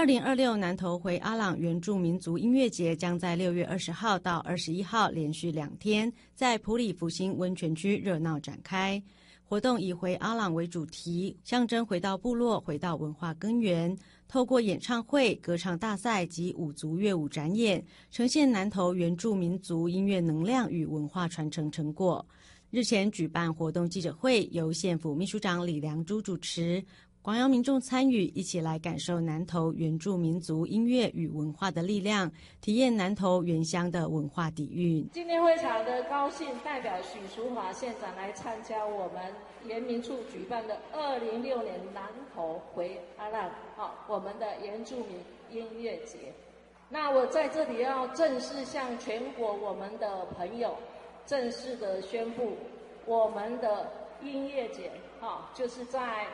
2026南投回阿朗原住民族音乐节将在6月20号到21号连续2天，在埔里福兴温泉区热闹展开。活动以回阿朗为主题，象征回到部落、回到文化根源。透过演唱会、歌唱大赛及五族乐舞展演，呈现南投原住民族音乐能量与文化传承成果。日前举办活动记者会，由县府秘书长李良珠主持，广邀民众参与，一起来感受南投原住民族音乐与文化的力量，体验南投原乡的文化底蕴。 今天非常的高兴，代表许淑华县长来参加我们原民处举办的2006年南投回阿朗我们的原住民音乐节。那我在这里要正式向全国我们的朋友正式的宣布，我们的音乐节就是在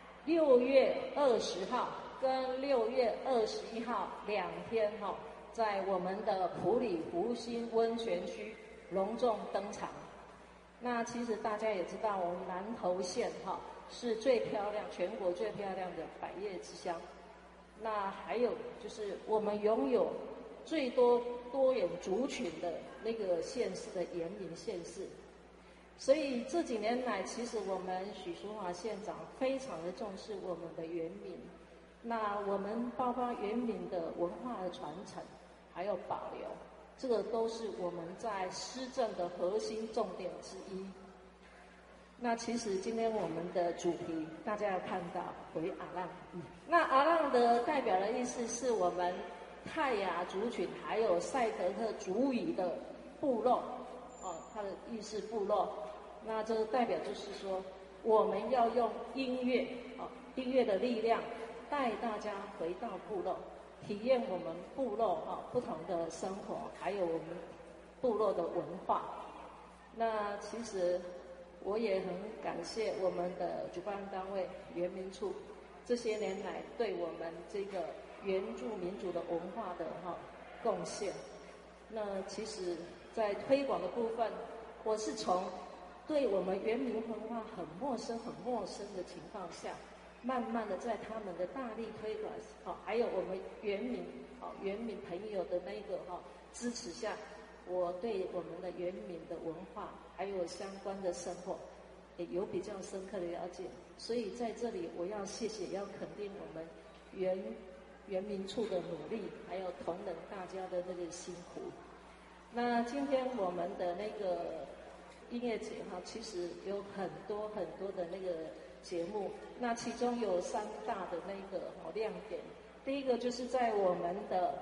6月20号跟6月21号2天在我们的埔里福兴温泉区隆重登场。那其实大家也知道，我们南投县是最漂亮，全国最漂亮的百业之乡。那还有就是我们拥有最多多元族群的那个县市的原民县市。所以这几年来，其实我们许淑华县长非常的重视我们的原民。那我们包括原民的文化的传承，还有保留，这个都是我们在施政的核心重点之一。那其实今天我们的主题，大家要看到回阿浪。那阿浪的代表的意思是我们泰雅族群还有赛德克族语的部落它的意思部落。那这个代表就是说，我们要用音乐音乐的力量带大家回到部落，体验我们部落不同的生活，还有我们部落的文化。那其实我也很感谢我们的主办单位原民处这些年来对我们这个原住民族的文化的贡献。那其实在推广的部分，我是从对我们原民文化很陌生的情况下，慢慢的在他们的大力推广还有我们原民朋友的那个支持下，我对我们的原民的文化还有相关的生活也有比较深刻的了解。所以在这里我要谢谢，要肯定我们原民处的努力，还有同仁大家的那个辛苦。那今天我们的那个音乐节其实有很多的那个节目，那其中有3大的那个亮点。第一个就是在我们的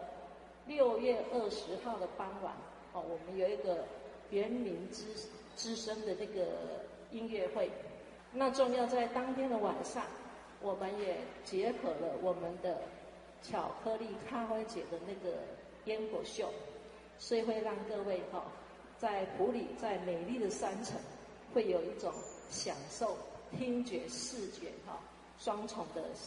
6月20号的傍晚我们有一个原民之声的那个音乐会。那重要在当天的晚上，我们也结合了我们的巧克力咖啡节的那个烟火秀，所以会让各位在埔里，在美丽的山城，会有一种享受听觉视觉双重的